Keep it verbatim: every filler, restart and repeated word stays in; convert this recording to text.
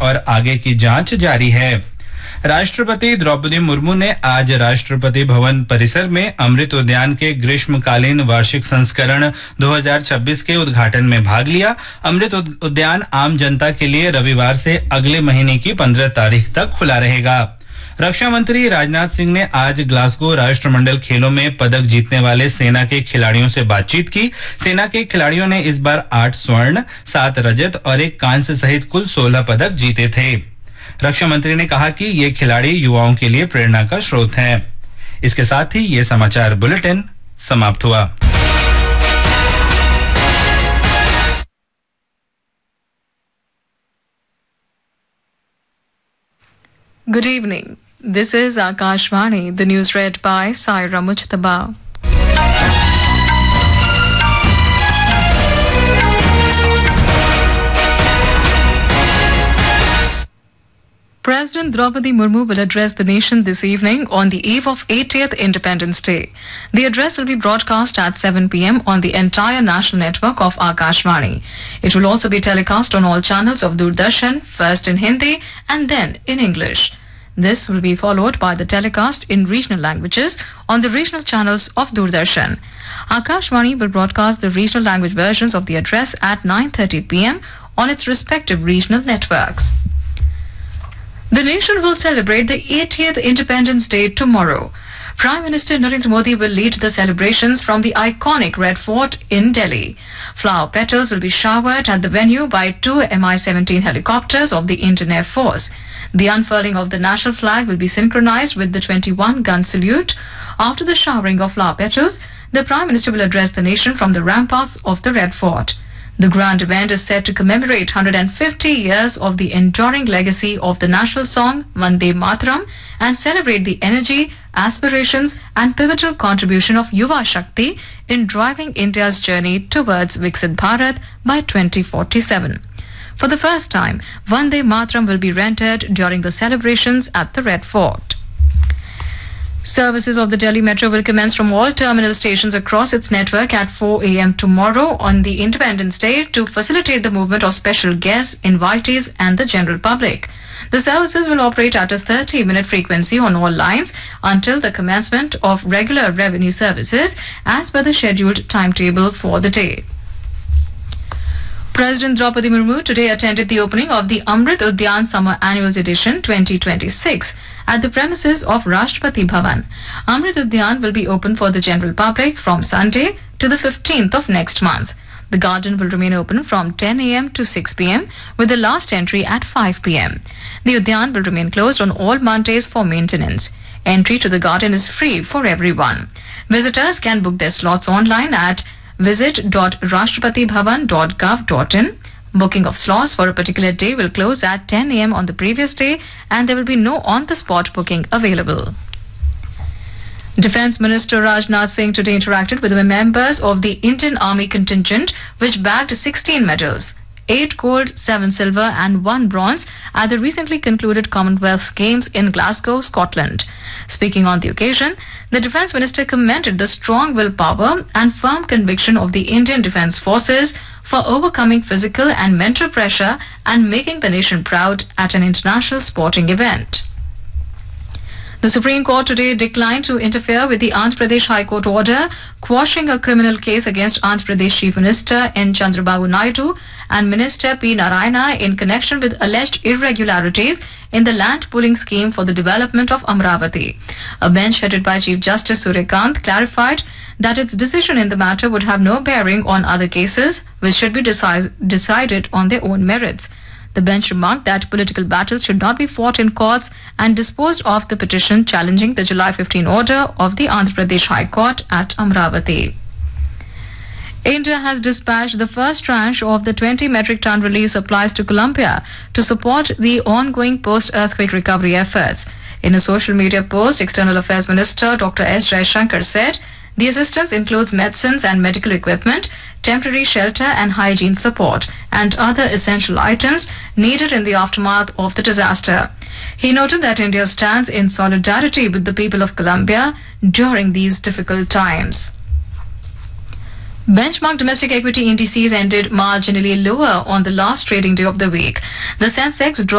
और आगे की जांच जारी है। राष्ट्रपति द्रौपदी मुर्मू ने आज राष्ट्रपति भवन परिसर में अमृत उद्यान के ग्रीष्मकालीन वार्षिक संस्करण दो हज़ार छब्बीस के उद्घाटन में भाग लिया। अमृत उद्यान आम जनता के लिए रविवार से अगले महीने की पंद्रह तारीख तक खुला रहेगा। रक्षा मंत्री राजनाथ सिंह ने आज ग्लासगो राष्ट्रमंडल खेलों में पदक जीतने वाले सेना के खिलाड़ियों से बातचीत की। सेना के खिलाड़ियों ने इस बार आठ स्वर्ण, सात रजत और एक कांस्य सहित कुल सोलह पदक जीते थे। रक्षा मंत्री ने कहा कि ये खिलाड़ी युवाओं के लिए प्रेरणा का स्रोत हैं। इसके साथ ही ये समाचार बुलेटिन समाप्त हुआ। Good evening. This is Akashvani, the news read by Saira Mujtaba. President Draupadi Murmu will address the nation this evening on the eve of eightieth Independence Day. The address will be broadcast at seven p m on the entire national network of Akashvani. It will also be telecast on all channels of Doordarshan, first in Hindi and then in English. This will be followed by the telecast in regional languages on the regional channels of Doordarshan. Akashvani will broadcast the regional language versions of the address at nine thirty p m on its respective regional networks. The nation will celebrate the eightieth Independence Day tomorrow. Prime Minister Narendra Modi will lead the celebrations from the iconic Red Fort in Delhi. Flower petals will be showered at the venue by two M I seventeen helicopters of the Indian Air Force. The unfurling of the national flag will be synchronized with the twenty-one gun salute. After the showering of flower petals, the Prime Minister will address the nation from the ramparts of the Red Fort. The grand event is set to commemorate one hundred fifty years of the enduring legacy of the national song Vande Mataram and celebrate the energy, aspirations and pivotal contribution of Yuva Shakti in driving India's journey towards Viksit Bharat by twenty forty-seven. For the first time, Vande Mataram will be rendered during the celebrations at the Red Fort. Services of the Delhi Metro will commence from all terminal stations across its network at four a m tomorrow on the Independence Day to facilitate the movement of special guests, invitees and the general public. The services will operate at a thirty minute frequency on all lines until the commencement of regular revenue services as per the scheduled timetable for the day. President Draupadi Murmu today attended the opening of the Amrit Udyan Summer Annuals Edition twenty twenty-six at the premises of Rashtrapati Bhavan. Amrit Udyan will be open for the general public from Sunday to the fifteenth of next month. The garden will remain open from ten a m to six p m with the last entry at five p m The Udyan will remain closed on all Mondays for maintenance. Entry to the garden is free for everyone. Visitors can book their slots online at visit dot rashtrapati bhavan dot gov dot in. Booking of slots for a particular day will close at ten a m on the previous day and there will be no on-the-spot booking available. Defence Minister Rajnath Singh today interacted with the members of the Indian Army contingent which bagged sixteen medals, eight gold, seven silver and one bronze at the recently concluded Commonwealth Games in Glasgow, Scotland. Speaking on the occasion, the Defence Minister commended the strong willpower and firm conviction of the Indian Defence Forces for overcoming physical and mental pressure and making the nation proud at an international sporting event. The Supreme Court today declined to interfere with the Andhra Pradesh High Court order quashing a criminal case against Andhra Pradesh Chief Minister N. Chandrababu Naidu and Minister P. Narayana in connection with alleged irregularities in the land pooling scheme for the development of Amravati. A bench headed by Chief Justice Suryakant clarified that its decision in the matter would have no bearing on other cases which should be decide- decided on their own merits. The bench remarked that political battles should not be fought in courts and disposed of the petition challenging the July fifteenth order of the Andhra Pradesh High Court at Amravati. India has dispatched the first tranche of the twenty metric ton relief supplies to Colombia to support the ongoing post-earthquake recovery efforts. In a social media post, External Affairs Minister Doctor S. Jaishankar said the assistance includes medicines and medical equipment, temporary shelter and hygiene support, and other essential items needed in the aftermath of the disaster. He noted that India stands in solidarity with the people of Colombia during these difficult times. Benchmark domestic equity indices ended marginally lower on the last trading day of the week. The Sensex dropped